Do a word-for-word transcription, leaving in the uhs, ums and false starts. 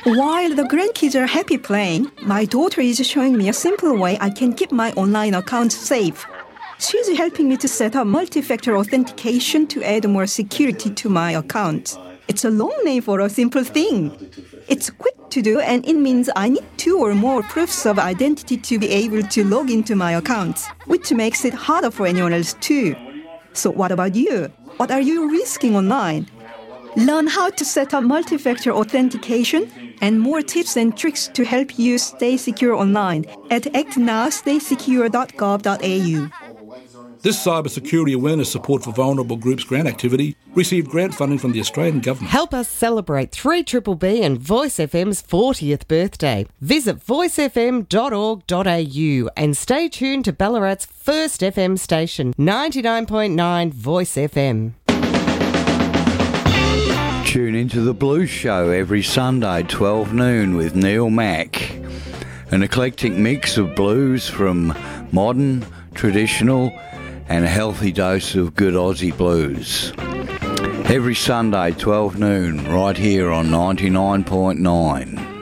While the grandkids are happy playing, my daughter is showing me a simple way I can keep my online account safe. She's helping me to set up multi-factor authentication to add more security to my account. It's a long name for a simple thing. It's quick to do, and it means I need two or more proofs of identity to be able to log into my account, which makes it harder for anyone else too. So what about you? What are you risking online? Learn how to set up multi-factor authentication and more tips and tricks to help you stay secure online at act now stay secure dot gov dot a u. This cybersecurity awareness support for vulnerable groups grant activity received grant funding from the Australian Government. Help us celebrate three B B B and Voice F M's fortieth birthday. Visit voice f m dot org dot a u and stay tuned to Ballarat's first F M station, ninety-nine point nine Voice F M. Tune into The Blues Show every Sunday, twelve noon with Neil Mack. An eclectic mix of blues from modern, traditional and a healthy dose of good Aussie blues. Every Sunday, twelve noon, right here on ninety-nine point nine.